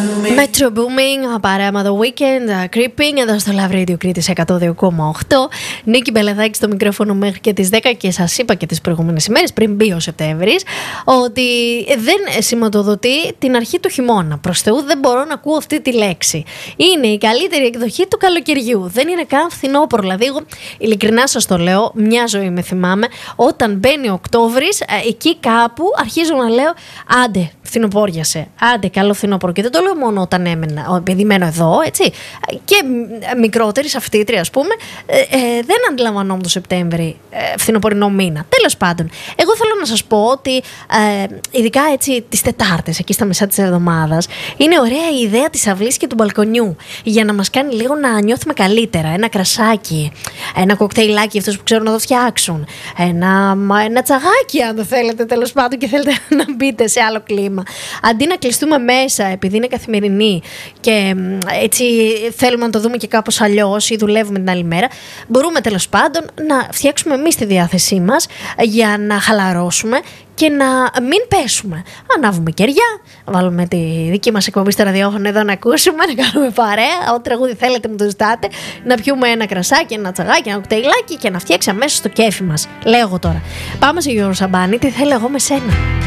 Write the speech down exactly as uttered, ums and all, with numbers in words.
Metro Booming, παρέα με το Weekend, uh, Creeping, εδώ στο Love Radio Κρήτης εκατό δύο κόμμα οκτώ. Νίκη Μπελεδάκη στο μικρόφωνο μέχρι και τις δέκα και σας είπα και τις προηγούμενες ημέρες, πριν μπει ο Σεπτέμβρης, ότι δεν σηματοδοτεί την αρχή του χειμώνα. Προς Θεού δεν μπορώ να ακούω αυτή τη λέξη. Είναι η καλύτερη εκδοχή του καλοκαιριού. Δεν είναι καν φθινόπωρο. Δηλαδή, εγώ ειλικρινά σας το λέω, μια ζωή με θυμάμαι, όταν μπαίνει ο Οκτώβρης, εκεί κάπου αρχίζω να λέω άντε, φθινοπόριασε. Άντε, καλό φθινόπωρο. Και δεν το λέω μόνο όταν έμενα, επειδή μένω εδώ, έτσι. Και μικρότερη αυτήτρια, ας πούμε, ε, ε, δεν αντιλαμβανόμουν το Σεπτέμβρη ε, φθινοπορεινό μήνα. Τέλος πάντων, εγώ θέλω να σας πω ότι ε, ειδικά έτσι τις Τετάρτες, εκεί στα μεσά της εβδομάδας, είναι ωραία η ιδέα της αυλής και του μπαλκονιού. Για να μας κάνει λίγο να νιώθουμε καλύτερα. Ένα κρασάκι, ένα κοκτέιλάκι, αυτούς που ξέρουν να το φτιάξουν. Ένα, ένα τσαγάκι, αν το θέλετε, τέλος πάντων, και θέλετε να μπείτε σε άλλο κλίμα. Αντί να κλειστούμε μέσα, επειδή είναι καθημερινή και έτσι θέλουμε να το δούμε και κάπως αλλιώς ή δουλεύουμε την άλλη μέρα, μπορούμε τέλος πάντων να φτιάξουμε εμείς τη διάθεσή μας για να χαλαρώσουμε και να μην πέσουμε. Ανάβουμε κεριά, βάλουμε τη δική μας εκπομπή στο ραδιόφωνο εδώ να ακούσουμε, να κάνουμε παρέα, ό,τι τραγούδι θέλετε μου το ζητάτε, να πιούμε ένα κρασάκι, ένα τσαγάκι, ένα κοκτέιλάκι και να φτιάξει αμέσως το κέφι μας. Λέω εγώ τώρα. Πάμε σε Γιώργο Σαμπάνη, τι θέλω εγώ με σένα.